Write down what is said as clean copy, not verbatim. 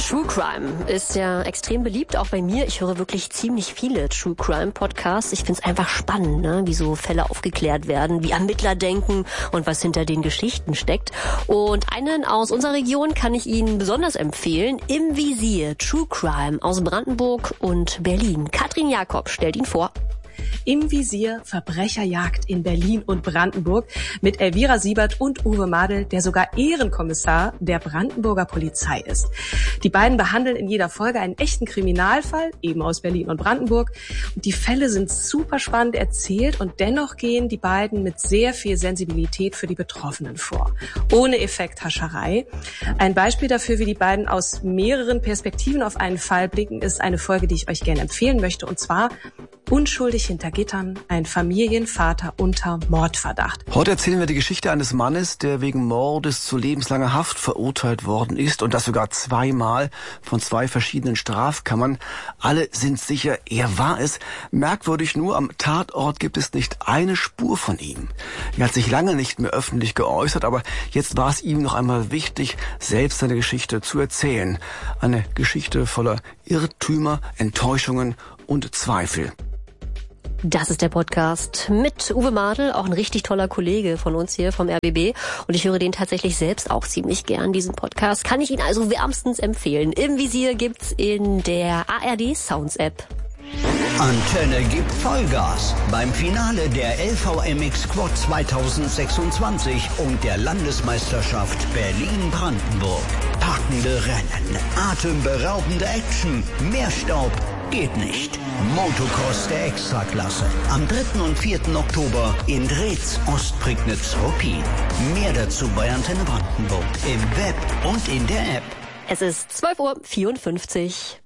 True Crime ist ja extrem beliebt, auch bei mir. Ich höre wirklich ziemlich viele True Crime Podcasts. Ich finde es einfach spannend, ne? Wie so Fälle aufgeklärt werden, wie Ermittler denken und was hinter den Geschichten steckt. Und einen aus unserer Region kann ich Ihnen besonders empfehlen. Im Visier, True Crime aus Brandenburg und Berlin. Katrin Jakob stellt ihn vor. Im Visier Verbrecherjagd in Berlin und Brandenburg mit Elvira Siebert und Uwe Madel, der sogar Ehrenkommissar der Brandenburger Polizei ist. Die beiden behandeln in jeder Folge einen echten Kriminalfall, eben aus Berlin und Brandenburg. Und die Fälle sind super spannend erzählt und dennoch gehen die beiden mit sehr viel Sensibilität für die Betroffenen vor. Ohne Effekthascherei. Ein Beispiel dafür, wie die beiden aus mehreren Perspektiven auf einen Fall blicken, ist eine Folge, die ich euch gerne empfehlen möchte, und zwar Unschuldig hinter Gittern, ein Familienvater unter Mordverdacht. Heute erzählen wir die Geschichte eines Mannes, der wegen Mordes zu lebenslanger Haft verurteilt worden ist, und das sogar zweimal von 2 verschiedenen Strafkammern. Alle sind sicher, er war es. Merkwürdig nur, am Tatort gibt es nicht eine Spur von ihm. Er hat sich lange nicht mehr öffentlich geäußert, aber jetzt war es ihm noch einmal wichtig, selbst seine Geschichte zu erzählen. Eine Geschichte voller Irrtümer, Enttäuschungen und Zweifel. Das ist der Podcast mit Uwe Madel, auch ein richtig toller Kollege von uns hier vom RBB. Und ich höre den tatsächlich selbst auch ziemlich gern, diesen Podcast. Kann ich Ihnen also wärmstens empfehlen. Im Visier gibt's in der ARD Sounds App. Antenne gibt Vollgas beim Finale der LVMX Quad 2026 und der Landesmeisterschaft Berlin-Brandenburg. Packende Rennen, atemberaubende Action, mehr Staub geht nicht. Motocross der Extraklasse. Am 3. und 4. Oktober in Drez, Ostprignitz-Ruppin. Mehr dazu bei Antenne Brandenburg im Web und in der App. Es ist 12:54 Uhr.